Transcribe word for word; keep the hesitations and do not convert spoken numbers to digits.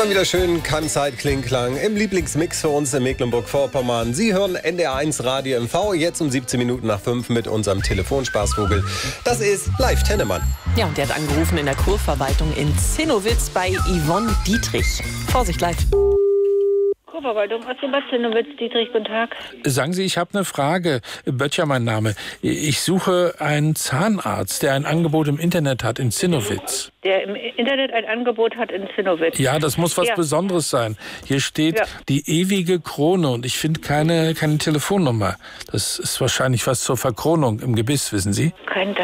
Immer wieder schön Keimzeit, Klingklang im Lieblingsmix für uns in Mecklenburg-Vorpommern. Sie hören N D R eins Radio M V, jetzt um siebzehn Minuten nach fünf mit unserem Telefonspaßvogel. Das ist Live Tennemann. Ja, und der hat angerufen in der Kurverwaltung in Zinnowitz bei Yvonne Dietrich. Vorsicht, live. Kurverwaltung, Zinnowitz, Dietrich, guten Tag. Sagen Sie, ich habe eine Frage. Böttcher mein Name. Ich suche einen Zahnarzt, der ein Angebot im Internet hat in Zinnowitz. Der im Internet ein Angebot hat in Zinnowitz. Ja, das muss was ja. Besonderes sein. Hier steht ja. die ewige Krone und ich finde keine, keine Telefonnummer. Das ist wahrscheinlich was zur Verkronung im Gebiss, wissen Sie? Kein